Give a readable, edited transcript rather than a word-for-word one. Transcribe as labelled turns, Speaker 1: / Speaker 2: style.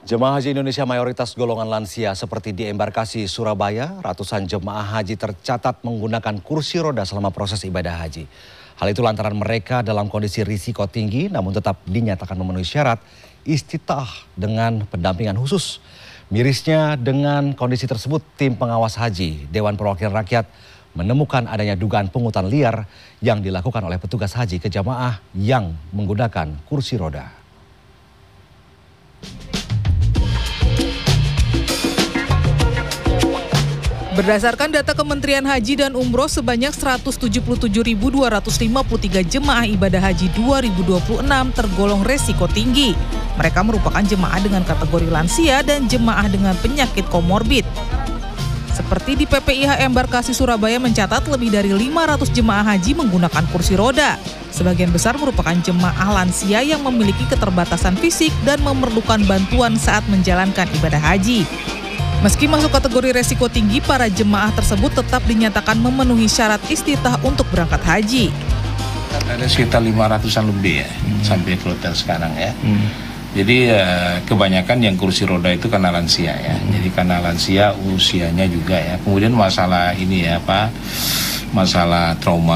Speaker 1: Jemaah haji Indonesia mayoritas golongan lansia seperti di embarkasi Surabaya, ratusan jemaah haji tercatat menggunakan kursi roda selama proses ibadah haji. Hal itu lantaran mereka dalam kondisi risiko tinggi namun tetap dinyatakan memenuhi syarat istita'ah dengan pendampingan khusus. Mirisnya dengan kondisi tersebut, tim pengawas haji Dewan Perwakilan Rakyat menemukan adanya dugaan pungutan liar yang dilakukan oleh petugas haji ke jemaah yang menggunakan kursi roda.
Speaker 2: Berdasarkan data Kementerian Haji dan Umroh, sebanyak 177.253 jemaah ibadah haji 2026 tergolong resiko tinggi. Mereka merupakan jemaah dengan kategori lansia dan jemaah dengan penyakit komorbid. Seperti di PPIH Embarkasi Surabaya mencatat lebih dari 500 jemaah haji menggunakan kursi roda. Sebagian besar merupakan jemaah lansia yang memiliki keterbatasan fisik dan memerlukan bantuan saat menjalankan ibadah haji. Meski masuk kategori resiko tinggi, para jemaah tersebut tetap dinyatakan memenuhi syarat istita'ah untuk berangkat haji.
Speaker 3: Ada sekitar 500-an lebih ya, sampai ke hotel sekarang ya. Jadi kebanyakan yang kursi roda itu karena lansia ya. Jadi karena lansia usianya juga ya. Kemudian masalah ini ya masalah trauma.